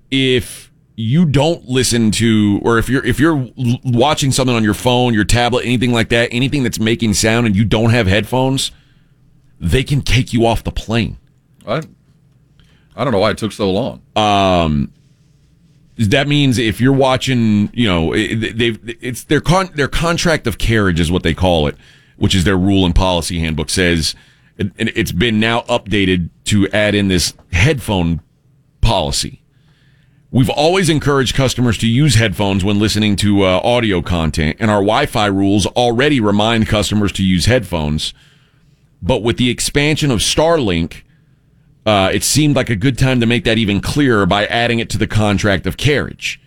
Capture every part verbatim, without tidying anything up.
if you don't listen to, or if you're if you're watching something on your phone, your tablet, anything like that, anything that's making sound, and you don't have headphones, they can take you off the plane. I, I don't know why it took so long. Um, that means if you're watching, you know, they've it's their con, their contract of carriage is what they call it, which is their rule and policy handbook says, and it's been now updated to add in this headphone policy. We've always encouraged customers to use headphones when listening to uh, audio content, and our Wi-Fi rules already remind customers to use headphones. But with the expansion of Starlink, uh, it seemed like a good time to make that even clearer by adding it to the contract of carriage.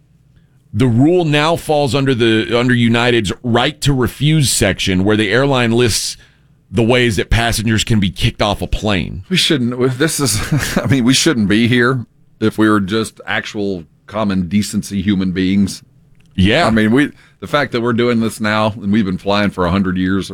The rule now falls under the under United's right to refuse section, where the airline lists the ways that passengers can be kicked off a plane. We shouldn't. This is. I mean, we shouldn't be here if we were just actual common decency human beings. Yeah. I mean, we the fact that we're doing this now and we've been flying for a hundred years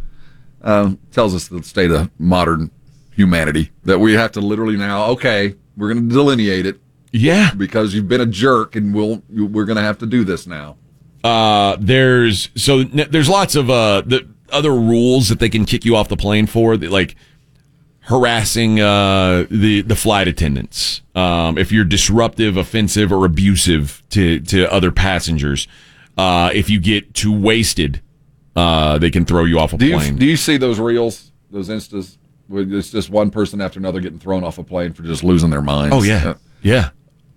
uh, tells us the state of modern humanity, that we have to literally now. Okay, we're going to delineate it. Yeah, because you've been a jerk, and we'll we're going to have to do this now. Uh, there's so there's lots of uh the other rules that they can kick you off the plane for, like harassing uh the the flight attendants. Um, if you're disruptive, offensive, or abusive to to other passengers, uh, if you get too wasted, uh, they can throw you off a do plane. You, do you see those reels, those instas, where it's just one person after another getting thrown off a plane for just losing their minds? Oh yeah, yeah.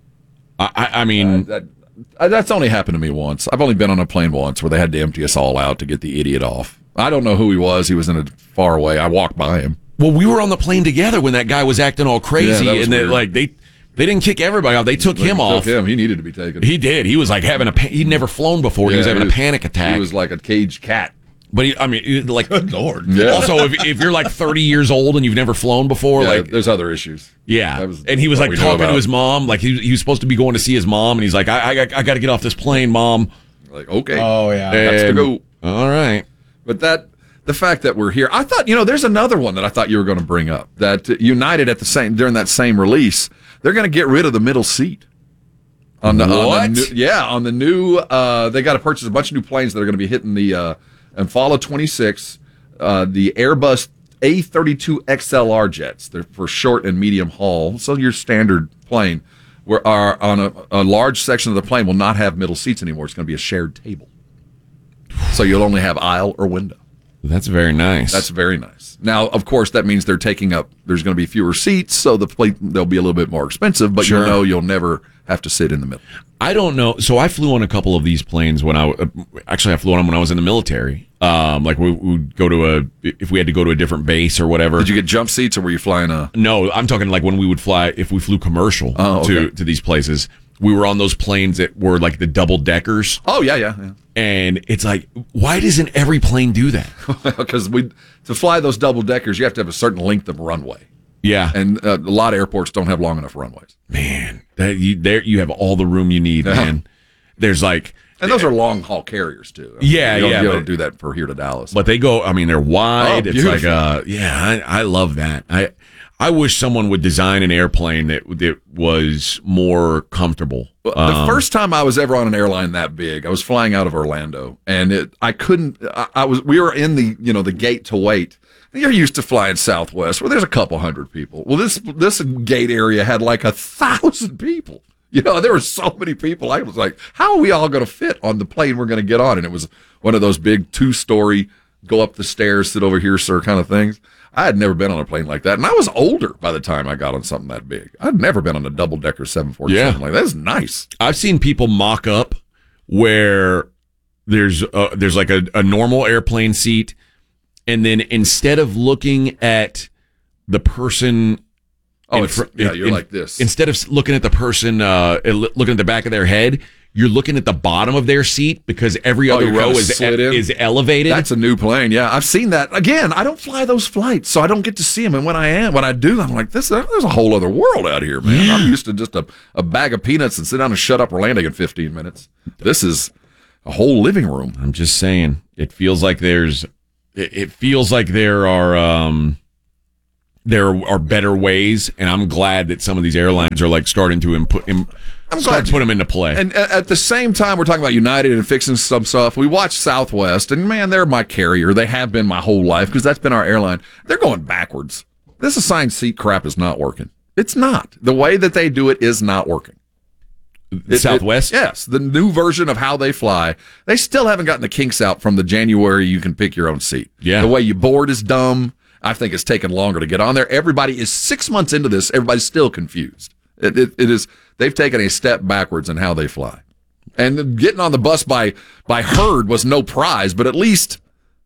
I, I mean, uh, that, that's only happened to me once. I've only been on a plane once where they had to empty us all out to get the idiot off. I don't know who he was. He was in a far away. I walked by him. Well, we were on the plane together when that guy was acting all crazy, yeah, and they, like they they didn't kick everybody off. They took they him took off. Him. He needed to be taken. He did. He was like having a. He'd never flown before. Yeah, he was having he was, a panic attack. He was like a caged cat. But he, I mean, like, good Lord. Yeah. Also, if if you're like thirty years old and you've never flown before, yeah, like, there's other issues. Yeah, was and he was like we know talking about. to his mom, like he he was supposed to be going to see his mom, and he's like, I I, I got to get off this plane, Mom. Like, okay, Oh yeah. that's to And- go. All right. But that the fact that we're here, I thought, you know, there's another one that I thought you were going to bring up. That United at the same during that same release, they're going to get rid of the middle seat. On the, What? On the new, yeah, on the new, uh, they got to purchase a bunch of new planes that are going to be hitting the uh, Impala twenty-six, uh, the Airbus A thirty-two X L R jets. They're for short and medium haul. So your standard plane, where are on a, a large section of the plane will not have middle seats anymore. It's going to be a shared table. So you'll only have aisle or window. That's very nice. That's very nice. Now, of course, that means they're taking up. There's going to be fewer seats, so the plate they'll be a little bit more expensive. But Sure. you know, you'll never have to sit in the middle. I don't know. So I flew on a couple of these planes when I uh, actually I flew on them when I was in the military. Um, like we we would go to a if we had to go to a different base or whatever. Did you get jump seats, or were you flying a? No, I'm talking like when we would fly if we flew commercial Oh, okay. to to these places. We were on those planes that were like the double deckers, Oh yeah, yeah, yeah. and it's like, why doesn't every plane do that? Because we to fly those double deckers, you have to have a certain length of runway, Yeah, and uh, a lot of airports don't have long enough runways. man, that you there you have all the room you need, Yeah. man. There's like, And those are long haul carriers too. I mean, Yeah, you don't, yeah, You but- don't do that for here to Dallas. but they go. I mean, they're wide. Oh, it's like, beautiful. uh, yeah, I, I love that. I I wish someone would design an airplane that that was more comfortable. The Um, first time I was ever on an airline that big, I was flying out of Orlando, and it, I couldn't. I, I was. We were in the you know the gate to wait. You're used to flying Southwest, where there's a couple hundred people. Well, this this gate area had like a thousand people. You know, there were so many people. I was like, how are we all going to fit on the plane we're going to get on? And it was one of those big two story, go up the stairs, sit over here, sir, kind of things. I had never been on a plane like that, and I was older by the time I got on something that big. I'd never been on a double decker seven forty-seven Yeah. like that. That's nice. I've seen people mock up where there's uh, there's like a, a normal airplane seat, and then instead of looking at the person, Oh, in it's, fr- yeah, in- you're in- like this. instead of looking at the person, uh, looking at the back of their head, you're looking at the bottom of their seat because every Oh, other you're row kinda is slid in? is elevated. That's a new plane. Yeah, I've seen that. Again, I don't fly those flights, so I don't get to see them. And when I am, when I do, I'm like, this. There's a whole other world out here, man. Yeah. I'm used to just a, a bag of peanuts and sit down and shut up or landing in fifteen minutes. This is a whole living room. I'm just saying, it feels like there's, it, it feels like there are, um, there are better ways, and I'm glad that some of these airlines are like starting to input. Im- I'm start glad to put them into play. And at the same time, we're talking about United and fixing some stuff. We watch Southwest, and man, they're my carrier. They have been my whole life because that's been our airline. They're going backwards. This assigned seat crap is not working. It's not. The way that they do it is not working. It, Southwest? It, yes, the new version of how they fly. They still haven't gotten the kinks out from the January you can pick your own seat. Yeah. The way you board is dumb. I think it's taken longer to get on there. Everybody is six months into this. Everybody's still confused. It, it, it is. They've taken a step backwards in how they fly. And getting on the bus by by herd was no prize, but at least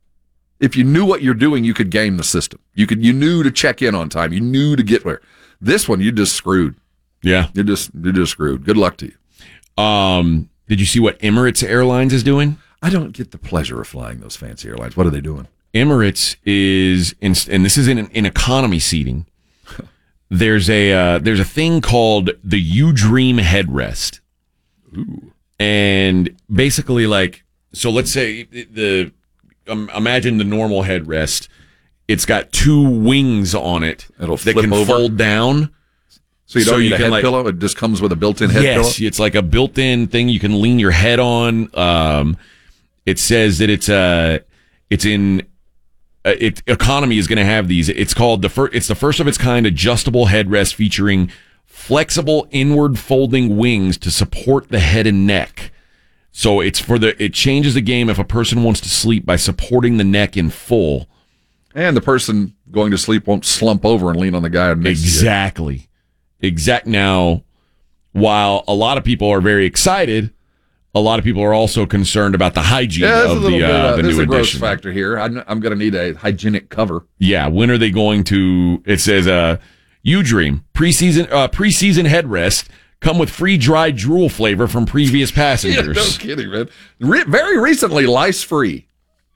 if you knew what you're doing, you could game the system. You could you knew to check in on time. You knew to get where. This one, you just screwed. Yeah. You're just you're just screwed. Good luck to you. Um, did you see what Emirates Airlines is doing? I don't get the pleasure of flying those fancy airlines. What are they doing? Emirates is, in, and this is in, in economy seating. There's a uh, there's a thing called the U Dream headrest. Ooh. And basically, like, so let's say the um, imagine the normal headrest. It's got two wings on it It'll that flip can over. fold down. So you don't So need you a can, head like- pillow? It just comes with a built-in head Yes, pillow? it's like a built-in thing you can lean your head on. Um, it says that it's uh, it's in uh, it economy is going to have these. It's called the first. It's the first of its kind adjustable headrest featuring flexible inward folding wings to support the head and neck. So it's for the. It changes the game if a person wants to sleep by supporting the neck in full. And the person going to sleep won't slump over and lean on the guy next to you. Exactly. Exact. Now, while a lot of people are very excited, a lot of people are also concerned about the hygiene Yeah, there's a of little the, bit uh, uh, the there's new a gross edition. factor here. I'm, I'm going to need a hygienic cover. Yeah, when are they going to? It says, uh, "You Dream preseason uh, preseason headrest come with free dry drool flavor from previous Yeah, passengers." no kidding, man. Re- very recently, lice free.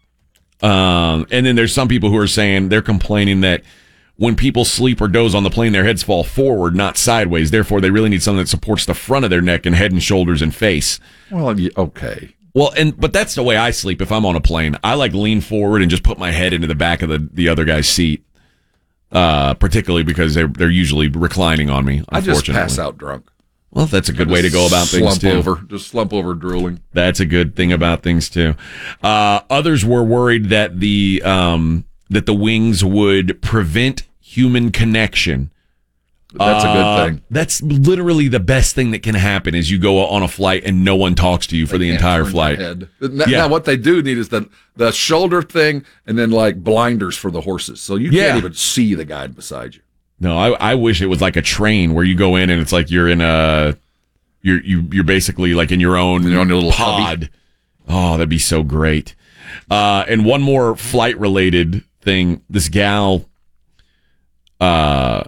Um, and then there's some people who are saying they're complaining that when people sleep or doze on the plane, their heads fall forward, not sideways. Therefore, they really need something that supports the front of their neck and head and shoulders and face. Well, yeah, okay. Well, and but that's the way I sleep if I'm on a plane. I like lean forward and just put my head into the back of the, the other guy's seat. Uh, particularly because they're they're usually reclining on me. I just Unfortunately, pass out drunk. Well, that's a good way to Just go about things slump too. over, just slump over drooling. That's a good thing about things too. Uh, others were worried that the um, that the wings would prevent human connection. That's a Uh, good thing. That's literally the best thing that can happen is you go on a flight and no one talks to you for the Can't entire turn flight. your head. Now, Yeah. now what they do need is the the shoulder thing, and then like blinders for the horses, so you Yeah. can't even see the guy beside you. No, I, I wish it was like a train where you go in and it's like you're in a you're you you're basically like in your own You're on your little pod. Oh, that'd be so great. Uh, and one more flight related thing. This gal, uh,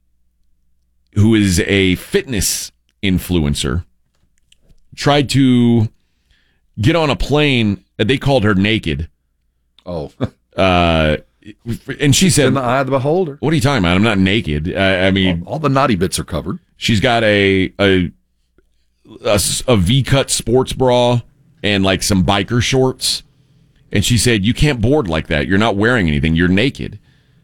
who is a fitness influencer, tried to get on a plane. They called her naked. Oh, Uh, and she said, in the eye of the beholder. "What are you talking about? I'm not naked. I, I mean, All the naughty bits are covered. she's got a a a, a V-cut sports bra and like some biker shorts." And she said, "You can't board like that. You're not wearing anything. You're naked."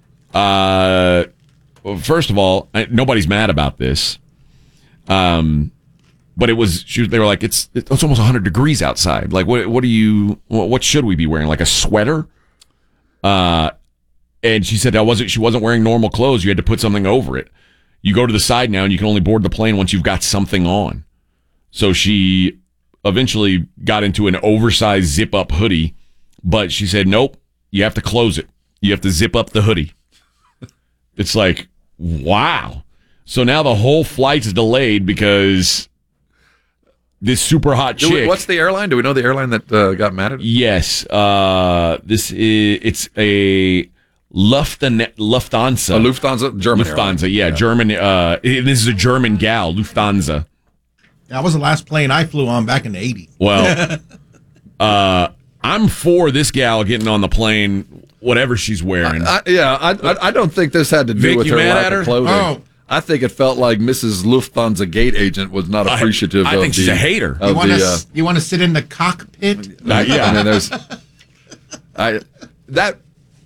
Uh, well, first of all, I, nobody's mad about this. Um, but it was she. was- They were like, "It's it's almost one hundred degrees outside. Like, what what do you? What, what should we be wearing? Like a sweater?" Uh, and she said, "I wasn't. She wasn't wearing normal clothes. You had to put something over it. You go to the side now, and you can only board the plane once you've got something on." So she eventually got into an oversized zip-up hoodie, but she said, "Nope, you have to close it. You have to zip up the hoodie." It's like, wow. So now the whole flight's delayed because this super hot Do we- chick. what's the airline? Do we know the airline that uh, got mad at it? Yes, uh, this is it's a Luftan- Lufthansa. Uh, Lufthansa, German airline. Lufthansa, yeah, German. Uh, this is a German gal, Lufthansa. That was the last plane I flew on back in the eighties. Well, uh, I'm for this gal getting on the plane, whatever she's wearing. I, yeah, I, I I don't think this had to do Vic, with you her mad lack at her? of clothing. Oh. I think it felt like Missus Lufthansa gate agent was not I- appreciative. I of think she's the, a hater. Of You want to the, uh, you want to sit in the cockpit? Uh, yeah. I mean, there's, I that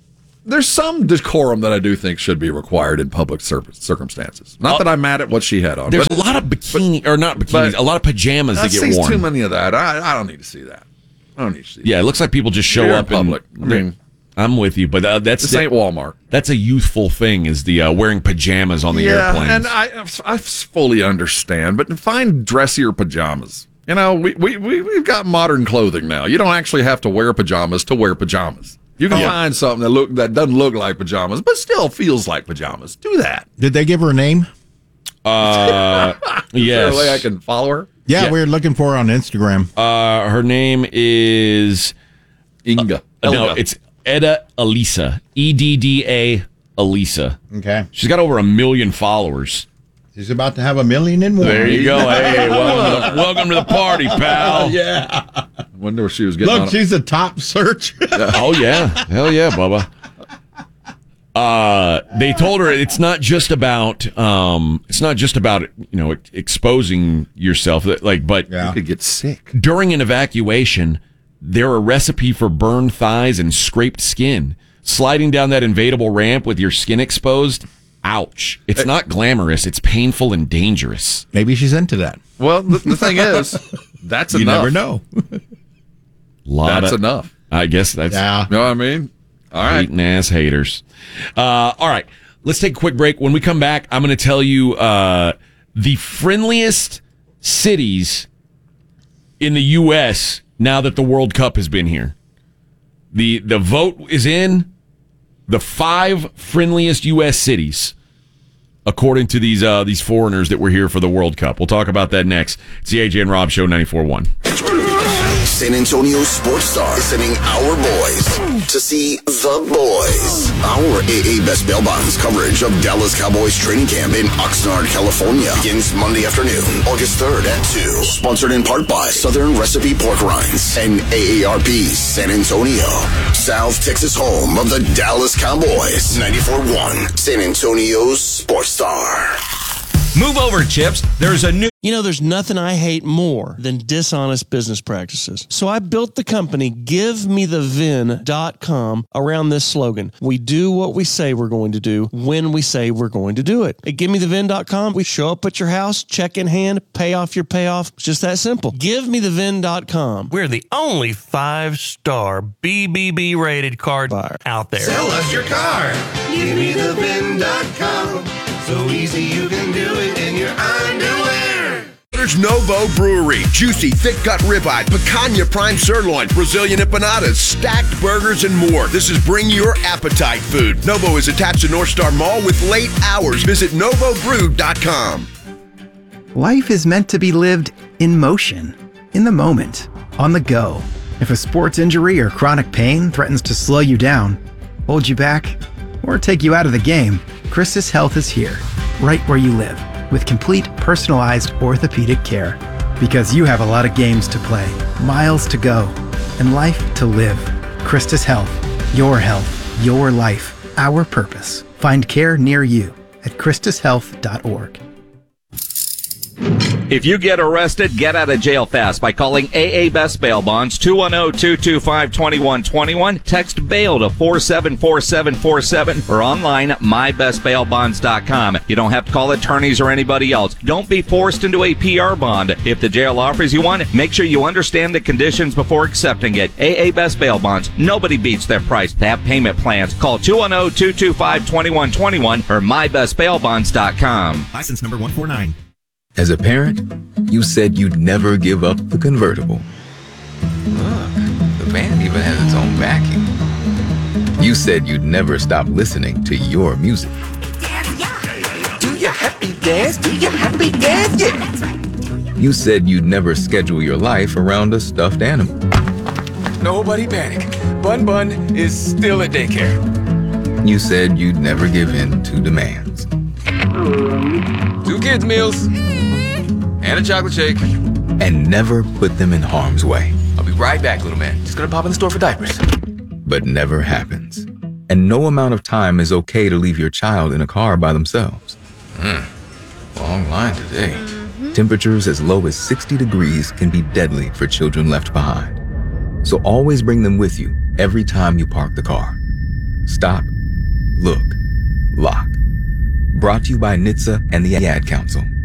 there's some decorum that I do think should be required in public cir- circumstances. Not Uh, that I'm mad at what she had on. There's but, a lot of bikini, or not bikinis, but a lot of pajamas I that get see worn. too many of that. I, I don't need to see that. I don't need to see Yeah, that. it looks like people just show You're in up public. And, I mean, I'm with you, but uh, that's this the- ain't Walmart. that's a youthful thing, is the uh, wearing pajamas on the yeah, airplanes. and I, I fully understand, but find dressier pajamas. You know, we, we, we, we've got modern clothing now. You don't actually have to wear pajamas to wear pajamas. You can Yeah. find something that look that doesn't look like pajamas, but still feels like pajamas. Do that. Did they give her a name? uh, Is there yes. a way I can follow her? Yeah, Yeah. we were looking for her on Instagram. Uh, her name is Inga. uh, no, Elga. it's Edda Elisa. E D D A Elisa. Okay. She's got over a million followers. She's about to have a million and more. There you go. Hey, welcome to the, welcome to the party, pal. Yeah. Wonder if she was getting Look, on. she's a top search. Oh yeah, hell yeah, Bubba. Uh, they told her it's not just about um, it's not just about you know exposing yourself, like, but You could get sick. during an evacuation, they're a recipe for burned thighs and scraped skin. Sliding down that invadable ramp with your skin exposed. Ouch. It's not glamorous. It's painful and dangerous. Maybe she's into that. Well, the, the thing is, that's You enough. never know. Lot That's of, enough. I guess that's Yeah. You know what I mean? All right. hating ass haters. Uh, all right. Let's take a quick break. When we come back, I'm going to tell you uh, the friendliest cities in the U S now that the World Cup has been here. The the vote is in. The five friendliest U S cities, according to these uh, these foreigners that were here for the World Cup. We'll talk about that next. It's the A J and Rob Show, ninety-four point one. San Antonio Sports Star sending our boys to see the boys. Our A A Best Bail Bonds coverage of Dallas Cowboys training camp in Oxnard, California begins Monday afternoon, August third at two. Sponsored in part by Southern Recipe Pork Rinds and A A R P San Antonio, South Texas home of the Dallas Cowboys. ninety-four point one San Antonio's Sports Star. Move over, Chips. There's a new... You know, there's nothing I hate more than dishonest business practices. So I built the company give me the vin dot com around this slogan. We do what we say we're going to do when we say we're going to do it. At give me the vin dot com, we show up at your house, check in hand, pay off your payoff. It's just that simple. give me the vin dot com. We're the only five-star B B B rated card buyer out there. Sell us your car. Give me the vin dot com. So easy you can do it in your underwear. There's Novo Brewery. Juicy, thick-cut ribeye, picanha prime sirloin, Brazilian empanadas, stacked burgers, and more. This is bring your appetite food. Novo is attached to North Star Mall with late hours. Visit novo brew dot com. Life is meant to be lived in motion, in the moment, on the go. If a sports injury or chronic pain threatens to slow you down, hold you back, or take you out of the game, Christus Health is here, right where you live, with complete personalized orthopedic care. Because you have a lot of games to play, miles to go, and life to live. Christus Health, your health, your life, our purpose. Find care near you at christus health dot org. If you get arrested, get out of jail fast by calling A A Best Bail Bonds, two one zero, two two five, two one two one. Text bail to four seven four seven four seven or online at my best bail bonds dot com. You don't have to call attorneys or anybody else. Don't be forced into a P R bond. If the jail offers you one, make sure you understand the conditions before accepting it. A A Best Bail Bonds. Nobody beats their price. They have payment plans. Call two one zero, two two five, two one two one or my best bail bonds dot com. License number one four nine. As a parent, you said you'd never give up the convertible. Look, the band even has its own backing. You said you'd never stop listening to your music. Do your happy dance, do your happy dance, yeah. You said you'd never schedule your life around a stuffed animal. Nobody panic. Bun Bun is still at daycare. You said you'd never give in to demands. Two kids' meals and a chocolate shake. And never put them in harm's way. I'll be right back, little man. Just gonna pop in the store for diapers. But never happens. And no amount of time is okay to leave your child in a car by themselves. Hmm. Long line today. Temperatures as low as sixty degrees can be deadly for children left behind. So always bring them with you every time you park the car. Stop Look. Lock. Brought to you by N H T S A and the Ad Council.